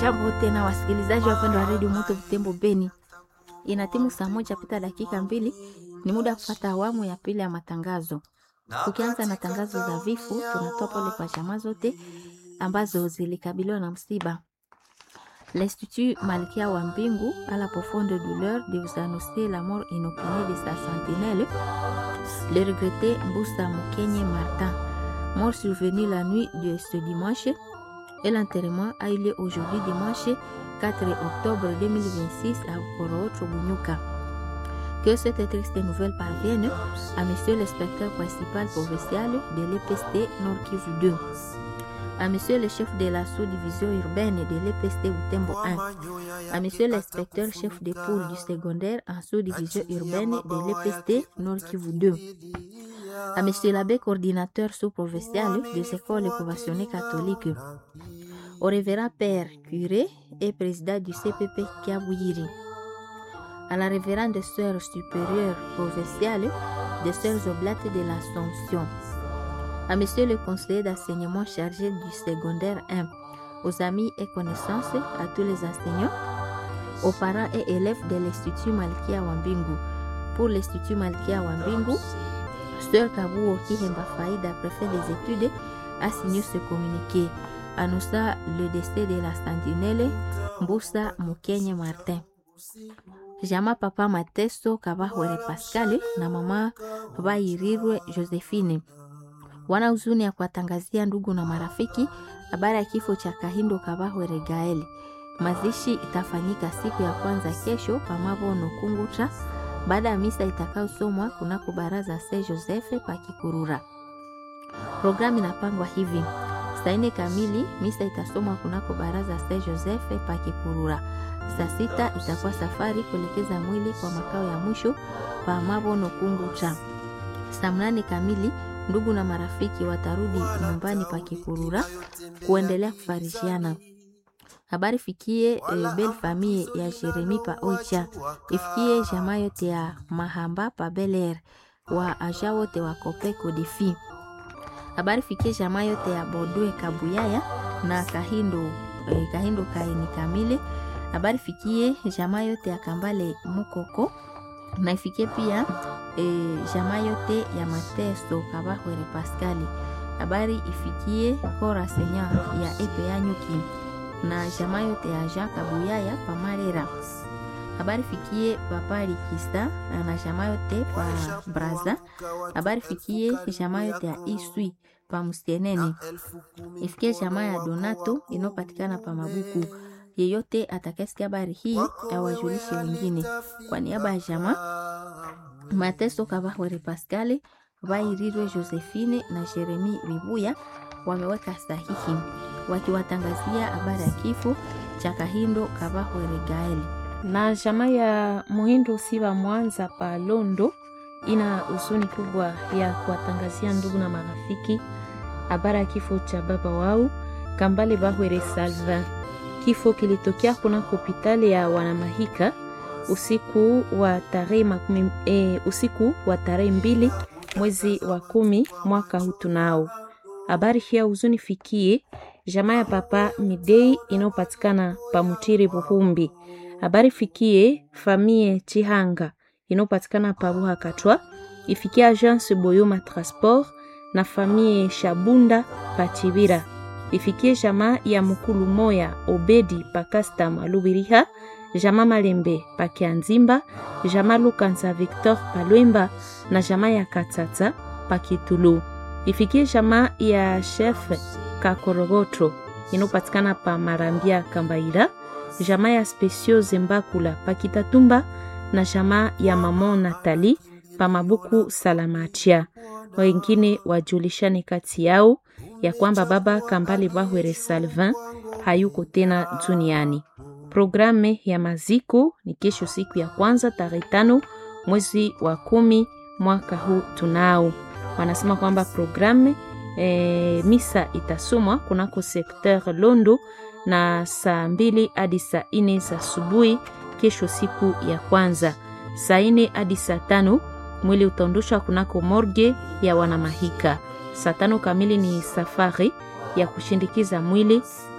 Jambo tena wasikilizaji wapendwa wa Radio Moto Butembo Beni. Inatimu saa 1:02. Ni muda kupata awamu ya pili ya matangazo. Tukianza na tangazo za vifo, tunatoa pole kwa jamaa zote ambazo zilikabiliwa na msiba. L'Institut Malkia wa Mbingu à la profonde douleur de vous annoncer la mort inopinée de sa sentinelle, le regretté Mbusa Mukenye Martin, mort survenu la nuit de ce dimanche, et l'enterrement a eu lieu aujourd'hui dimanche 4 octobre 2026 à Koro Chobunyuka. Que cette triste nouvelle parvienne à monsieur l'inspecteur principal provincial de l'EPST Nord Kivu 2, à monsieur le chef de la sous-division urbaine de l'EPST Butembo 1, à monsieur l'inspecteur chef de pôle du secondaire en sous-division urbaine de l'EPST Nord Kivu 2, à monsieur l'abbé coordinateur sous-provincial des écoles conventionnées catholiques, au révérend père curé et président du CPP Kiabouiri, à la révérende sœur supérieure provinciale des sœurs oblates de l'Assomption, à monsieur le conseiller d'enseignement chargé du secondaire 1, aux amis et connaissances, à tous les enseignants, aux parents et élèves de l'Institut Malkia Wambingu. Pour l'Institut Malkia Wambingu, sœur Kabuo Kihemba Faïda, préfet des études, a signé ce communiqué, annonçant le décès de la sentinelle Mbusa Mukenye Martin. Jama papa Mateso Kabahwere Pascal na mama Bairirwe Josephine wana huzuni ya kuwatangazia ndugu na marafiki habari ya kifo cha Kahindo Kabahwere Gaeli. Mazishi itafanyika siku ya kwanza kesho Pamabono Kungucha, baada ya misa itakayosomwa kunako baraza Saint Joseph pa Kikurura. Programu inapangwa hivi: saa 4 kamili misa itasomwa kunako baraza Saint Joseph pa Kikurura. Saa 6 itakuwa safari kuelekeza mwili kwa makao ya mwisho pa Mabono Kungucha. Saa 8 kamili ndugu na marafiki watarudi nyumbani pa Kikurura kuendelea kufarishiana. Habari fikie belle famille ya Jeremy pa Oicha, ifikie jamaa yote ya Mahamba pa Beler, wa aja wote wa Kopeko Defi. Habari fikie jamaa yote ya Bodwe Kabuyaya na Kahindo Kaini Kamile. Habari fikie jamaa yote ya Kambale Mukoko, na ifikie pia jamaa yote ya Mateso Kabahwere Pascali. Habari ifikie Kora Senya ya Epe Anyuki na jamaa yote ya Jean Kabuyaya pa Marera. Habari fikie Papa Likista na jamaa yote pa Braza. Habari fikie jamaa yote ya Isui pa Mustenene. Ifikie jamaa ya Donato inopatikana pa Mabuku. Yeyote atakayesikia habari hii awajulishe wengine. Kwa niaba ya jamaa Mateso Kabahwere Pascal, Bairirwe Josephine na Jeremy Bibuya wameweka sahihi wakiwatangazia habari ya kifo cha Kahindo Kabahwere Gaeli. Na jamaa ya Muhindo Siba Mwanza pa Londo ina huzuni kubwa ya kuwatangazia ndugu na marafiki habari ya kifo cha baba wao Kambale Bahwere Salva. Kifo kilitokea kuna hospitali ya Wanamahika usiku wa tarehe 2 mwezi wa 10 mwaka huu tunao. Habari hii huzuni fikie jamaa ya papa Midei inopatikana pa Mutiri Buhumbi. Habari fikie famille Chihanga inopatikana pa Buha Katwa. Ifikie agence Boyoma Transport na famille Shabunda pa Chibira. Ifikie jamaa ya Mukulu Moya Obedi pa Kastama Lubiriha, jamaa Malembe pa Kianzimba, jamaa Lukanza Victor pa Lwemba na jamaa ya Katata pa Kitulu. Ifikie jamaa ya chef Kakorogoto inopatikana pa Marambia Kambaira, jamaa ya Specio Zembakula pa Kitatumba na jamaa ya Mama Natali pa Mabuku Salamachia. Wengine wajulishane kati yao ya kwamba baba Kambale Bahwere Salvin hayuko tena duniani. Programe ya maziko ni kesho siku ya kwanza tarehe 5 mwezi wa 10 mwaka huu tunao. Wanasema kwamba programe misa itasomwa kunako sekteur Londo na saa 2 hadi saa 4 za asubuhi kesho siku ya kwanza. Saa 4 hadi saa 5 mwili utaondoshwa kunako morgue ya Wanamahika. Saa 5 kamili ni safari ya kushindikiza mwili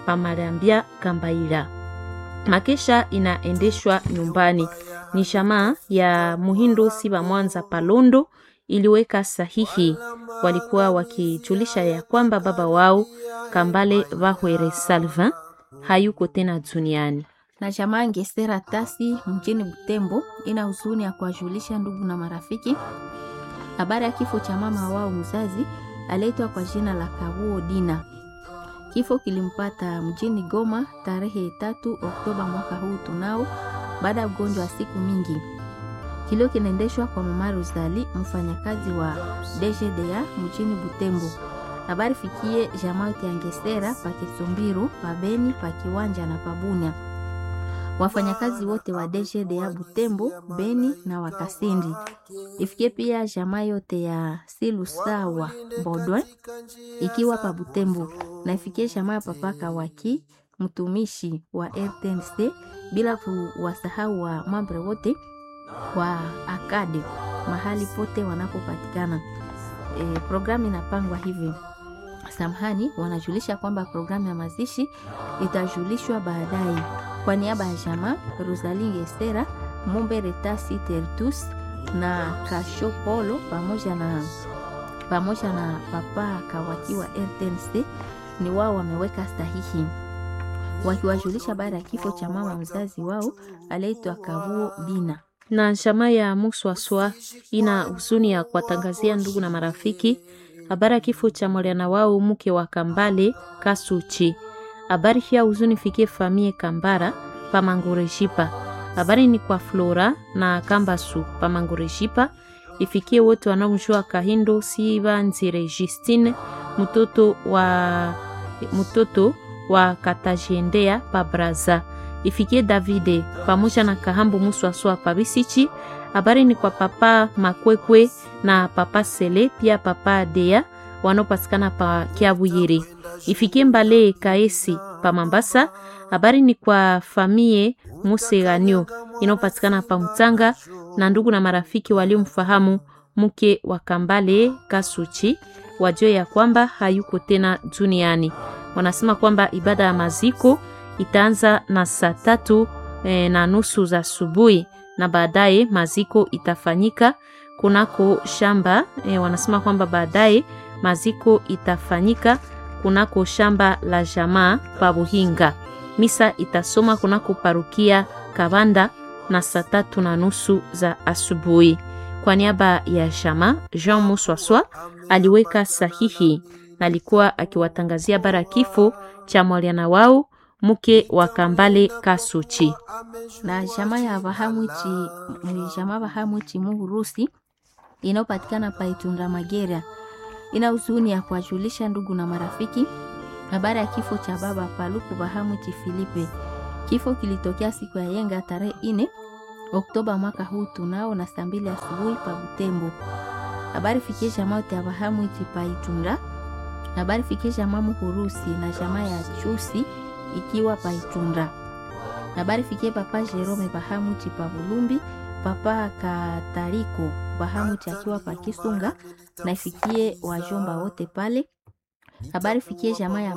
Pamalambia Kambaila. Makesha inaendeshwa nyumbani. Ni jamaa ya Muhindo Siba Mwanza Palondo iliweka sahihi. Walikuwa wakijulisha ya kwamba baba wao Kambale Bahwere Salvin hayuko tena duniani. Na jamaa Ngesera Tasi mjini Butembo ina huzuni ya kuwajulisha ndugu na marafiki habari ya kifo cha mama wao mzazi aliyeitwa kwa jina la Kabuo Dina. Kifo kilimpata mjini Goma tarehe 3 Oktoba mwaka huu tunao, baada ya ugonjwa wa siku mingi. Kilio kinaendeshwa kwa mama Rosali, mfanyakazi wa DGDA mjini Butembo. Habari fikie jamaa ya Ngesera pa Kisumbiru, pa Beni, pa Kiwanja na pa Bunia. Wafanyakazi wote wa DGDA Butembo, Beni na Wakasindi. Ifikie pia jamaa yote ya Silusawa Bodwe ikiwa pa Butembo, na ifikie jamaa papa Kawaki mtumishi wa RTNC, bila kuwasahau wa mambre wote wa Akade mahali pote wanapopatikana. Programu inapangwa hivi. Samahani, wanajulisha kwamba programu ya mazishi itajulishwa baadaye. Kwa niaba ya jamaa Rosalie Ngesera, Mumbere Tasi Tertus na Kasho Polo pamoja na papa Kawaki wa RTNC, ni wao wameweka sahihi wakiwajulisha baada ya kifo cha mama mzazi wao aliyeitwa Kabuo Dina. Na jamaa ya Muswaswa ina huzuni ya kuwatangazia ndugu na marafiki habari ya kifo cha mwana wao mke wa Kambale Kasuchi. Habari hii huzuni fikie famie Kambara pa Mangorejipa. Habari ni kwa Flora na Kambasu pa Mangorejipa. Ifikie wote wanaomjua Kahindo Siba Nzire Justine, mtoto wa Katajendea pa Braza. Ifikie Davide pamoja na Kahambu Muswaswa pa Bisichi. Habari ni kwa papa Makwekwe na papa Sele, pia papa Dea wanopatikana pa Kiabuyiri. Ifikie Mbale Kaesi pa Mambasa. Habari ni kwa famie Museganyo inopatikana pa Mutanga, na ndugu na marafiki waliomfahamu mke wa Kambale Kasuchi wajue ya kwamba hayuko tena duniani. Wanasema kwamba ibada ya maziko itaanza na saa 3:30 za asubuhi, na baadaye maziko itafanyika kunako shamba. Wanasema kwamba baadaye maziko itafanyika kunako shamba la jamaa pa Buhinga. Misa itasoma kunako parukia Kabanda na saa 3:30 za asubuhi. Kwa niaba ya jamaa, Jean Muswaswa aliweka sahihi na alikuwa akiwatangazia bara kifo cha mwana wao mke wa Kambale Kasuchi. Na jamaa ya Bahamwichi Muhurusi inayopatikana pa Itunda Magera ina huzuni ya kuwajulisha ndugu na marafiki habari ya kifo cha baba Paluku Bahamwichi Filipe. Kifo kilitokea siku ya yenga tarehe 4 Oktoba mwaka huu tunao na saa 2 asubuhi pa Butembo. Habari fikie jamaa ya Bahamwichi pa Itunda. Habari fikie jamaa Muhurusi na jamaa ya Chusi ikiwa pa Itunda. Habari fikie papa Jerome Bahamwichi pa Bulumbi, papa Katariko Bahamwichi akiwa pa Kisunga, na ifikie wajomba wote pale. Habari fikie jamaa ya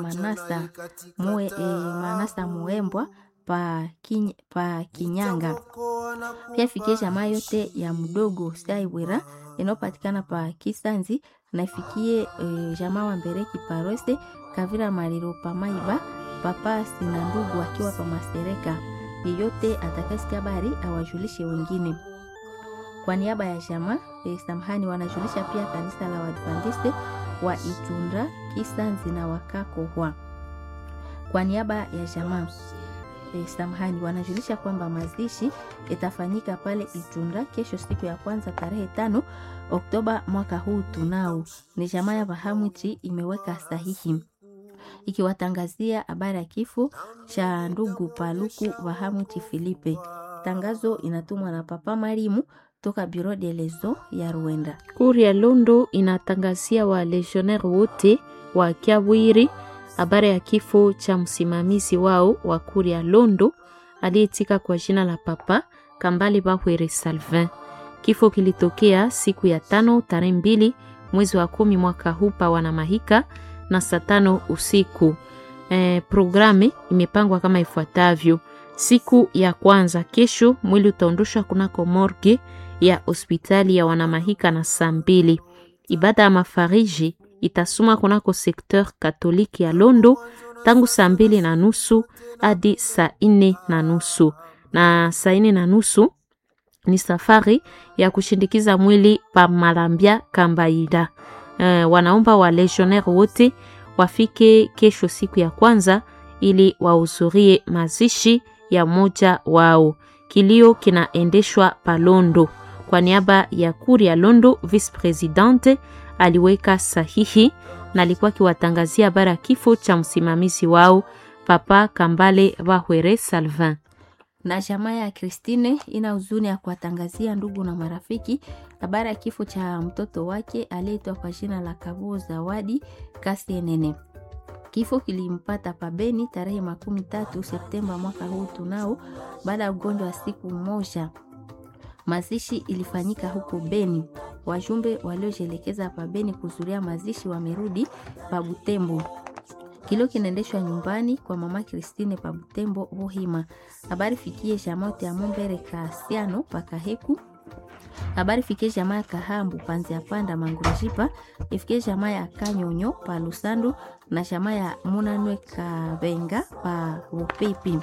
Manasa Muembwa pa Kinyanga. Pia fikie jamaa yote ya mdogo Saiwera inopatikana pa Kisanzi, na ifikie jamaa wa Mbereki Parose Kavira Mariro pa Maiba, papa Sina ndugu akiwa pa Masereka. Yeyote atakasikia habari awajulishe wengine. Kwa niaba ya jamaa samahani, wanajulisha pia kanisa la Waadventiste wa Itunda, Kisanzi na Wakakohwa. Kwa niaba ya jamaa samahani, wanajulisha kwamba mazishi itafanyika pale Itunda kesho siku ya kwanza tarehe 5 Oktoba mwaka huu tunao. Ni jamaa ya Bahamwichi imeweka sahihi ikiwatangazia habari ya kifo cha ndugu Paluku Bahamwichi Filipe. Tangazo inatumwa na papa Marimu toka Bureau de Lezo ya Rwanda. Kuria Londo inatangazia wa legionnaire wote wa Kiabwiri habari ya kifo cha msimamizi wao wa Kuria Londo aliyetika kwa jina la papa Kambale Bahwere Salvin. Kifo kilitokea siku ya 5 tarehe 2 mwezi wa 10 mwaka huu pa Wanamahika na saa 5 usiku. Programe imepangwa kama ifuatavyo. Siku ya kwanza, kesho, mwili utaondoshwa kunako morgue ya hospitali ya Wanamahika na saa 2. Ibada ya mafariji itasoma kunako sekteur katoliki ya Londo tangu saa 2:30 hadi saa 4:30. Na saa 4:30 ni safari ya kushindikiza mwili pa Malambia Kambaida. Wanaomba wa legionnaire wote wafike kesho siku ya kwanza ili wahudhurie mazishi ya moja wao. Kilio kinaendeshwa Palondo. Kwa niaba ya kuri ya Londo, vice presidente aliweka sahihi na alikuwa akiwatangazia habari ya kifo cha msimamizi wao Papa Kambale Bahwere Salvin. Na jamaa ya Christine ina huzuni ya kuwatangazia ndugu na marafiki habari ya kifo cha mtoto wake aliyeitwa kwa jina la Kabuo Zawadi Kasienene. Kifo kilimpata pa Beni tarehe 13 Septemba mwaka huu tunao, baada ya ugonjwa wa siku moja. Mazishi ilifanyika huko Beni. Wajumbe waliojelekeza pa Beni kuzuria mazishi wamerudi pa Butembo. Kilo kinaendeshwa nyumbani kwa mama Christine pa Butembo Bohima. Habari fikie jamaa ya Mumbere Kasiano Pakaheku. Habari fikie jamaa ya Kahambu Panzi ya Panda Mangurujipa. Ifikie jamaa ya Kanyonyo pa Lusando na jamaa ya Munanwe Kabenga pa Upepi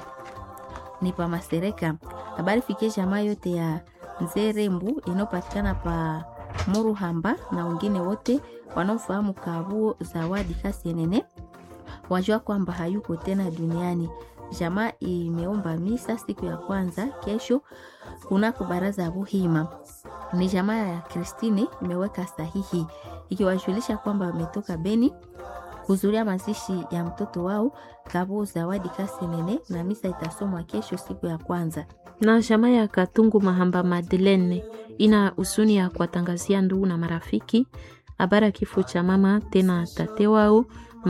ni pa Masereka. Habari fikie jamaa yote ya Nzerembu inopatikana pa Muruhamba na wengine wote wanaofahamu Kabuo Zawadi Kasienene wajua kwamba hayuko tena duniani. Jamaa imeomba misa siku ya kwanza kesho kunako baraza Buhima. Ni jamaa ya Christine imeweka sahihi ikiwajulisha kwamba wametoka Beni kuzuria mazishi ya mtoto wao Kabuo Zawadi Kasienene na misa itasomwa kesho siku ya kwanza. Na jamaa ya Katungu Mahamba Madeleine ina huzuni ya kuwatangazia ndugu na marafiki habari ya kifo cha mama tena tate wao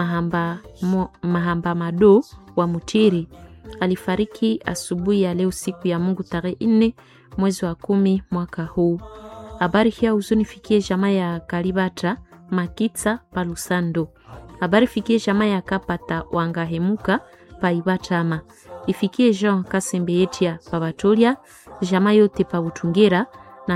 Mahamba Mado wa Mutiri. Alifariki asubuhi ya leo siku ya Mungu tarehe 4 mwezi wa 10 mwaka huu. Habari hii huzuni fikie jamaa ya Kalibata Makitsa Palusando. Habari fikie jamaa ya Kapata Wangahemuka Paibatama. Ifikie Jean Kasembeetia Pabatolia, jamaa yote pa Butungera na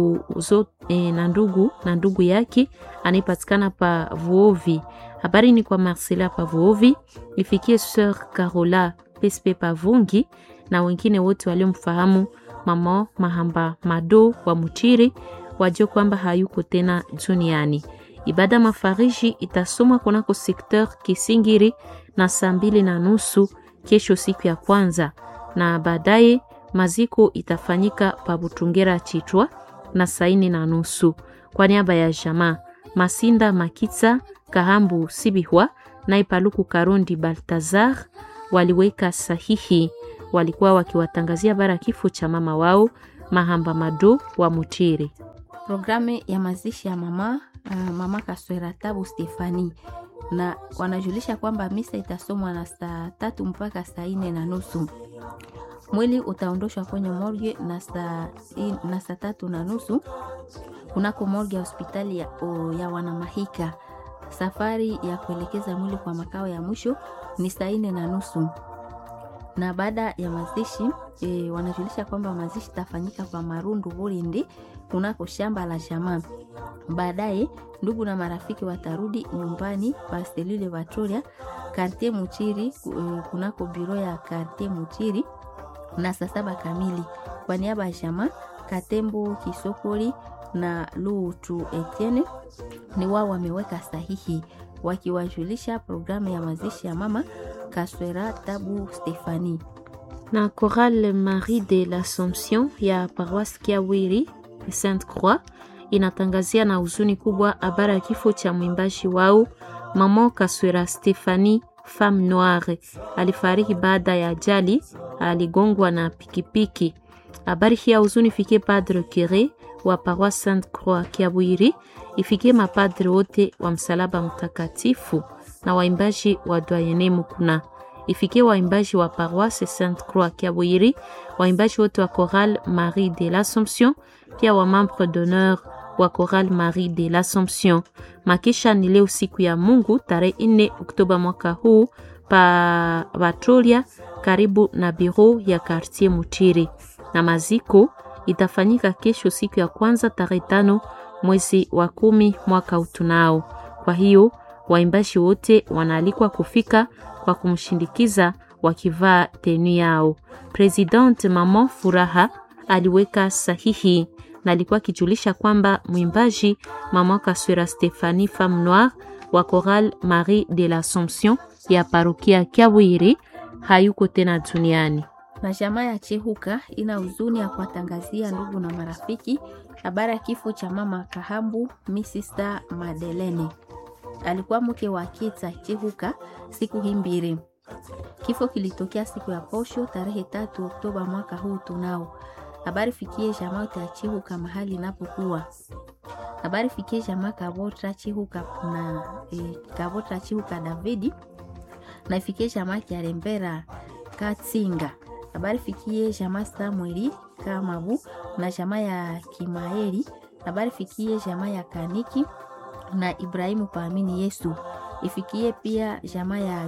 ndugu yake anayepatikana pa Vuovi. Habari ni kwa Marcela pa Vuovi. Ifikie Sœur Carola Pespe pa Vungi na wengine wote waliomfahamu mama Mahamba Mado wa Mutiri wajua kwamba hayuko tena duniani. Ibada mafariji itasomwa kunako sekteur Kisingiri na saa 2:30 kesho siku ya kwanza, na baadaye maziko itafanyika pa Butungera Chitwa na saa 4:30. Kwa niaba ya jamaa Masinda Makitsa Kahambu Sibihwa na Ipaluku Karundi Baltazar waliweka sahihi. Walikuwa wakiwatangazia bara kifo cha mama wao Mahamba Mado wa Mutiri. Programe ya mazishi ya mama Kaswera Tabu Stefani, na wanajulisha kwamba misa itasomwa na saa 3 mpaka saa 4:30. Mwili utaondoshwa kwenye morgue na saa 3:30 kunako morgue ya hospitali ya Wanamahika. Safari ya kuelekeza mwili kwa makao ya mwisho ni saa 4:30. Na baada ya mazishi wanajulisha kwamba mazishi tafanyika kwa Marundu Bulindi kunako shamba la jamaa. Baadaye ndugu na marafiki watarudi nyumbani pa selule Vatoria quartier Mutiri kunako biro ya quartier Mutiri na saa 7 kamili. Kwa niaba ya jamaa Katembo Kisokoli na Lutu Etienne ni wao wameweka sahihi wakiwajulisha programu ya mazishi ya mama Kaswera Tabu Stefani. Na Chorale Marie de l'Assomption ya Paroisse Kiawiri Sainte Croix inatangazia na huzuni kubwa habari ya kifo cha mwimbaji wao mama Kaswera Stefani Femme Noire. Alifariki baada ya ajali, aligongwa na pikipiki. Habari hii ya huzuni fikie Padre Cure wa Paroisse Sainte Croix Kiawiri, ifikie mapadre wote wa Msalaba Mtakatifu na waimbaji wa Doyene Mukuna. Ifikie waimbaji wa Paroisse Sainte Croix Kiawiri, waimbaji wote wa Chorale Marie de l'Assomption, pia wa membre d'honneur wa Chorale Marie de l'Assomption. Makisha ni leo siku ya Mungu tarehe 4 Oktoba mwaka huu pa Batolia karibu na biro ya quartier Mutiri, na maziko itafanyika kesho siku ya kwanza tarehe 5 mwezi wa 10 mwaka utunao. Kwa hiyo waimbaji wote wanaalikwa kufika kwa kumshindikiza wakivaa tenu yao. President Maman Furaha aliweka sahihi na alikuwa kijulisha kwamba mwimbaji Maman Kaswera Stephanie Femme Noire wa Chorale Marie de l'Assomption ya parokia Kiawiri hayuko tena duniani. Na jamaa ya Chihuka ina huzuni ya kuwatangazia ndugu na marafiki habari ya kifo cha mama Kahambu Mrs. Madeleine. Alikuwa mke wa Kitsa Chihuka siku himbiri. Kifo kilitokea siku ya posho tarehe 3 Oktoba mwaka huu tunao. Habari fikie jamaa ya Chihuka mahali inapokuwa. Habari fikie jamaa Kabotra Chihuka na Kabotra Chihuka Davidi. Na ifikie jamaa ya Rembera Katsinga. Habari fikie jamaa Samueli Kamabu na jamaa ya Kimaeli. Habari fikie jamaa ya Kaniki na Ibrahimu Paamini Yesu. Ifikie pia jamaa ya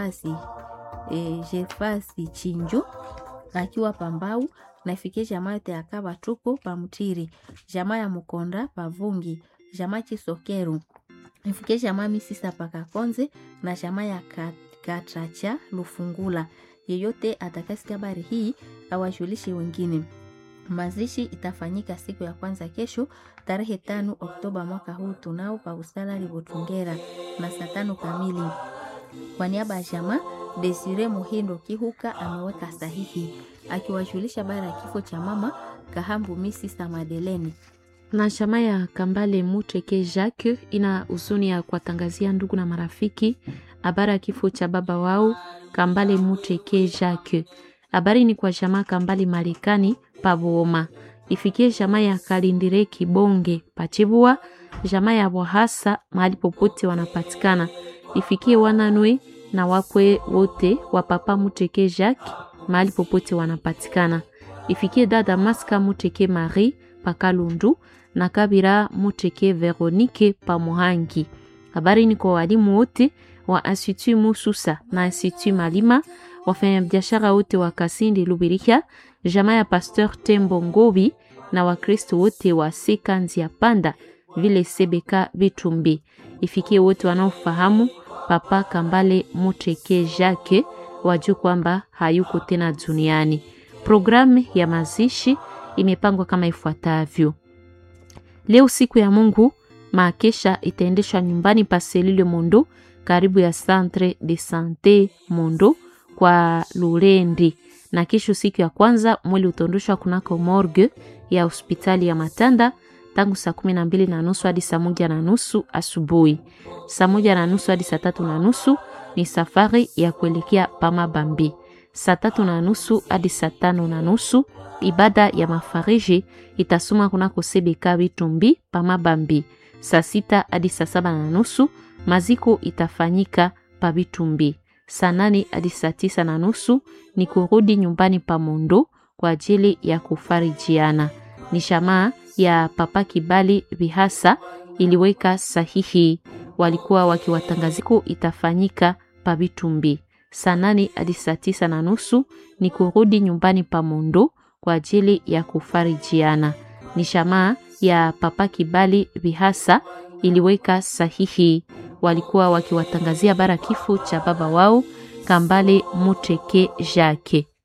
Jerfasi Chinjo akiwa Pambau, na ifikie jamaa ya Kaba Tuko Pamutiri, jamaa ya Mukonda Pavungi, jamaa Chisokeru. Ifikie jamaa Misisa Pakakonze na jamaa ya Katracha Lufungula. Yeyote atakasikia habari hii awajulishe wengine. Mazishi itafanyika siku ya kwanza kesho tarehe 5 Oktoba mwaka huu tunao pa Usala Libotungera na saa 5 kamili. Kwa niaba ya jamaa Desire Muhindo Kihuka ameweka sahihi akiwajulisha habari ya kifo cha mama Kahambu Mrs. Madeleine. Na jamaa ya Kambale Muteke Jacques ina huzuni ya kuwatangazia ndugu na marafiki habari ya kifo cha baba wao Kambale Muteke Jacques. Habari ni kwa jamaa Kambale Marekani Pabuoma. Ifikie jamaa ya Kalindire Kibonge Pachibua, jamaa ya Bohasa mahali popote wanapatikana. Ifikie wananwe na wakwe wote wa papa Muteke Jacques mahali popote wanapatikana. Ifikie dada Maska Muteke Marie Pakalundu na Kabira Muteke Veronique Pamuhangi. Habari ni kwa walimu wote wa Institut Mususa na Institut Malima, wafanya biashara wote wa Kasindi Lubirikia, jamaa ya Pasteur Tembo Ngobi na Wakristo wote wa Sekanzi ya Panda vile Sebeka Bitumbi. Ifikie wote wanaofahamu papa Kambale Muteke Jacques wajue kwamba hayuko tena duniani. Programu ya mazishi imepangwa kama ifuatavyo. Leo siku ya Mungu, maakesha itaendeshwa nyumbani pa Selile Mondo karibu ya Centre de Santé Mondo kwa Lurendi, na kesho siku ya kwanza mwili utondoshwa kunako morgue ya hospitali ya Matanda tangu saa 12:30 hadi saa 1:30 asubuhi. Saa 1:30 hadi saa 3:30 ni safari ya kuelekea Pamabambi. Saa 3:30 hadi saa 5:30 ibada ya mafariji itasoma kunako Sebeka Bitumbi Pamabambi. Saa 6 hadi saa 7:30 maziko itafanyika pa Bitumbi. Saa 8 hadi saa 9:30 ni kurudi nyumbani pa Mondo kwa ajili ya kufarijiana. Ni jamaa ya papa Kibali Bihasa iliweka sahihi, walikuwa wakiwatangaziko itafanyika pa Bitumbi. Saa 8 hadi saa 9:30 ni kurudi nyumbani pa Mondo kwa ajili ya kufarijiana. Ni jamaa ya papa Kibali Bihasa iliweka sahihi, walikuwa wakiwatangazia bara kifo cha baba wao Kambale Muteke Jacques.